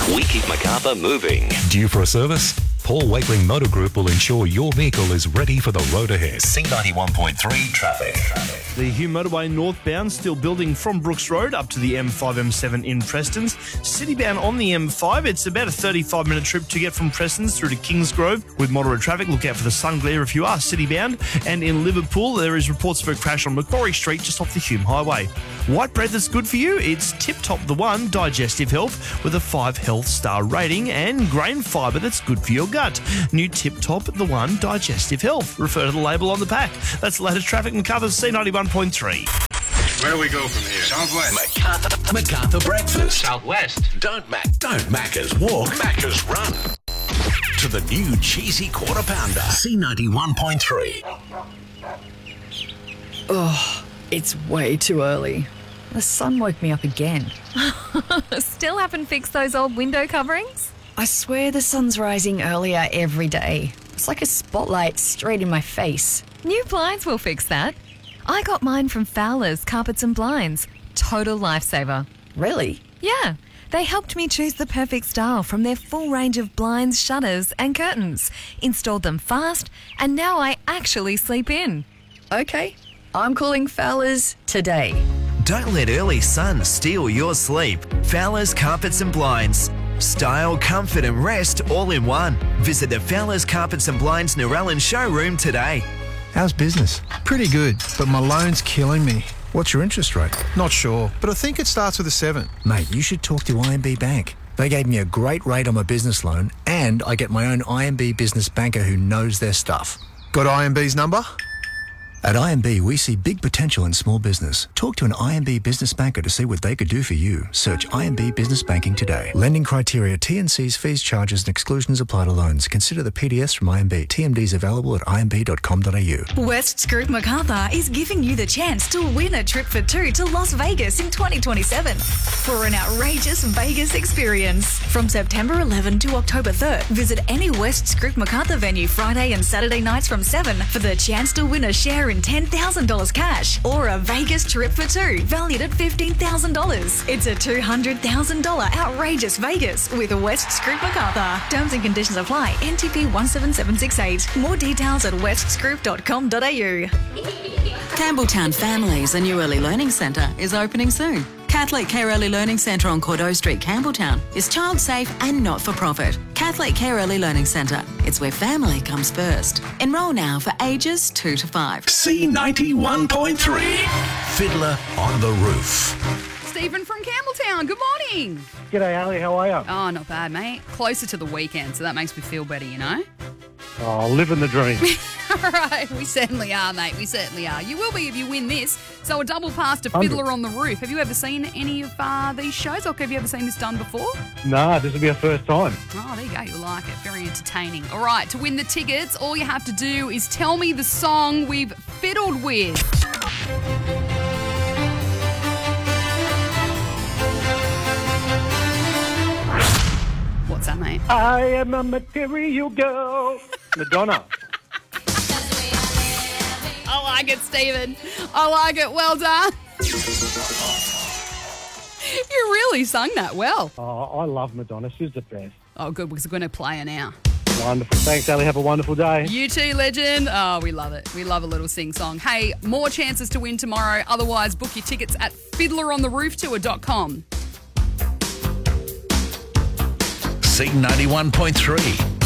We keep Macarthur moving. Due for a service? Paul Wakeling Motor Group will ensure your vehicle is ready for the road ahead. C91.3 traffic. The Hume Motorway northbound still building from Brooks Road up to the M5, M7 in Prestons. Citybound on the M5, it's about a 35-minute trip to get from Prestons through to Kingsgrove. With moderate traffic, look out for the sun glare if you are citybound. And in Liverpool, there is reports of a crash on Macquarie Street just off the Hume Highway. White bread that's good for you? It's Tip Top the One Digestive Health with a 5 health star rating and grain fibre that's good for your gut. New Tip Top the One Digestive Health. Refer to the label on the pack. That's the latest traffic. Macarthur's C91.3. Where do we go from here? Southwest. Macarthur Breakfast. Southwest. Don't Maccas walk, Maccas run. To the new cheesy quarter pounder. C91.3. Oh, it's way too early. The sun woke me up again. Still haven't fixed those old window coverings? I swear the sun's rising earlier every day. It's like a spotlight straight in my face. New blinds will fix that. I got mine from Fowler's Carpets and Blinds. Total lifesaver. Really? Yeah. They helped me choose the perfect style from their full range of blinds, shutters and curtains. Installed them fast and now I actually sleep in. Okay, I'm calling Fowler's today. Don't let early sun steal your sleep. Fowler's Carpets and Blinds. Style, comfort and rest all in one. Visit the Fowler's Carpets and Blinds Narellan showroom today. How's business? Pretty good, but my loan's killing me. What's your interest rate? Not sure, but I think it starts with a 7. Mate, you should talk to IMB Bank. They gave me a great rate on my business loan and I get my own IMB business banker who knows their stuff. Got IMB's number? At IMB, we see big potential in small business. Talk to an IMB business banker to see what they could do for you. Search IMB Business Banking today. Lending criteria, T&Cs, fees, charges and exclusions apply to loans. Consider the PDS from IMB. TMDs available at imb.com.au. West Group Macarthur is giving you the chance to win a trip for 2 to Las Vegas in 2027 for an outrageous Vegas experience. From September 11 to October 3rd, visit any West Group Macarthur venue Friday and Saturday nights from 7 for the chance to win a share in $10,000 cash or a Vegas trip for 2 valued at $15,000. It's a $200,000 outrageous Vegas with West Group Macarthur. Terms and conditions apply. NTP 17768. More details at westgroup.com.au. Campbelltown Families, a new early learning centre, is opening soon. Catholic Care Early Learning Centre on Cordeaux Street, Campbelltown is child safe and not-for-profit. Catholic Care Early Learning Centre. It's where family comes first. Enrol now for ages 2 to 5. C91.3. Fiddler on the Roof. Stephen from Campbelltown, good morning. G'day, Ali, how are you? Oh, not bad, mate. Closer to the weekend, so that makes me feel better, you know? Oh, living the dream. All right, we certainly are, mate. We certainly are. You will be if you win this. So a double pass to Fiddler on the Roof. Have you ever seen any of these shows, or have you ever seen this done before? Nah, this will be our first time. Oh, there you go. You'll like it. Very entertaining. All right, to win the tickets, all you have to do is tell me the song we've fiddled with. What's that, mate? I am a material girl. Madonna. I like it, Stephen. I like it. Well done. You really sung that well. Oh, I love Madonna. She's the best. Oh, good, because we're going to play her now. Wonderful. Thanks, Ali. Have a wonderful day. You too, legend. Oh, we love it. We love a little sing-song. Hey, more chances to win tomorrow. Otherwise, book your tickets at fiddlerontherooftour.com. C91.3.